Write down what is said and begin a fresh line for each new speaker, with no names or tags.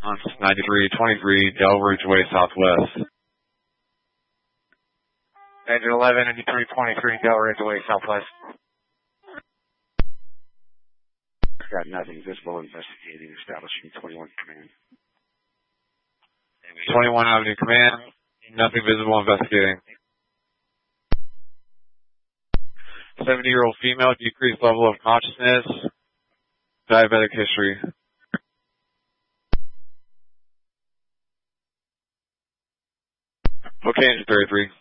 On 9323, Del Ridgeway Southwest.
Engine 11, 9323, Del Ridgeway Southwest.
Got nothing visible, investigating, establishing 21 command.
21 Avenue Command, nothing visible, investigating. 70-year-old female, decreased level of consciousness, diabetic history. Okay, Engine 33.